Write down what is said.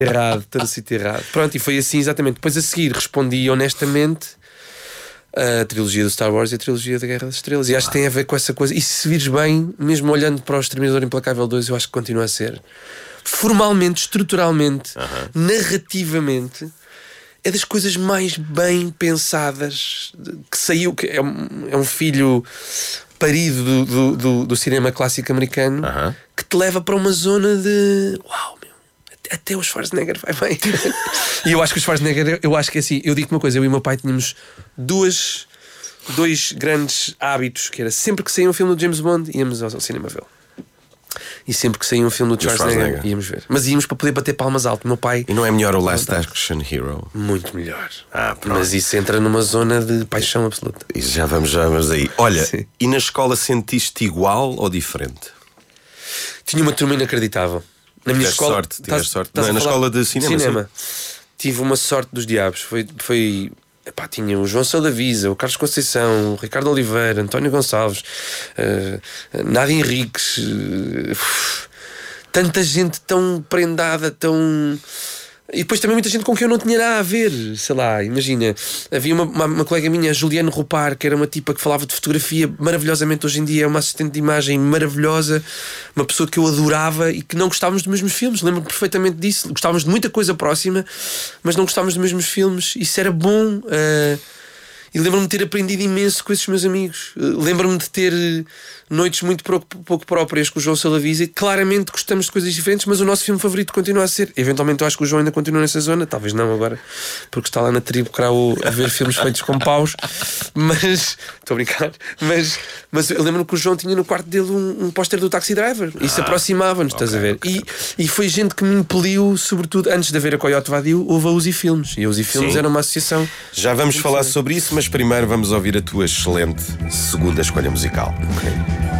errado, todo o sítio errado. Pronto, e foi assim exatamente. Depois a seguir respondi honestamente a trilogia do Star Wars e a trilogia da Guerra das Estrelas. E acho que tem a ver com essa coisa. E se vires bem, mesmo olhando para o Exterminador Implacável 2, eu acho que continua a ser formalmente, estruturalmente, narrativamente, é das coisas mais bem pensadas que saiu. Que é um filho parido do cinema clássico americano que te leva para uma zona de uau, meu, até o Schwarzenegger vai bem. E eu acho que o Schwarzenegger, eu acho que é assim, eu digo uma coisa, eu e o meu pai tínhamos dois grandes hábitos, que era sempre que saía um filme do James Bond, íamos ao cinema vê-lo. E sempre que saía um filme do Schwarzenegger íamos ver. Mas íamos para poder bater palmas alto. Meu pai... E não é melhor o Last Action Hero? Muito melhor. Mas isso entra numa zona de paixão absoluta. E já vamos aí. Olha, sim. E na escola sentiste igual ou diferente? Tinha uma turma inacreditável. Na minha escola... Tiveste sorte. Não, na escola de cinema. Tive uma sorte dos diabos. Foi epá, tinha o João Salavisa, o Carlos Conceição, o Ricardo Oliveira, António Gonçalves, Nádia Henriques, tanta gente tão prendada, tão... E depois também muita gente com quem eu não tinha nada a ver. Sei lá, imagina, havia uma colega minha, Juliane Roupar, que era uma tipa que falava de fotografia maravilhosamente. Hoje em dia é uma assistente de imagem maravilhosa, uma pessoa que eu adorava e que não gostávamos dos mesmos filmes. Lembro-me perfeitamente disso. Gostávamos de muita coisa próxima, mas não gostávamos dos mesmos filmes. Isso era bom. E lembro-me de ter aprendido imenso com esses meus amigos. Lembro-me de ter noites muito pouco próprias com o João Salavisa. E claramente gostamos de coisas diferentes, mas o nosso filme favorito continua a ser. Eventualmente eu acho que o João ainda continua nessa zona. Talvez não agora, porque está lá na tribo Crau a ver filmes feitos com paus. Mas, estou a brincar. Mas eu lembro-me que o João tinha no quarto dele um póster do Taxi Driver. Isso aproximava-nos, estás a ver? E foi gente que me impeliu, sobretudo antes de haver a Coyote Vadio, houve a Uzi Filmes. E a Uzi Filmes era uma associação. Já vamos falar sobre isso, mas primeiro vamos ouvir a tua excelente segunda escolha musical.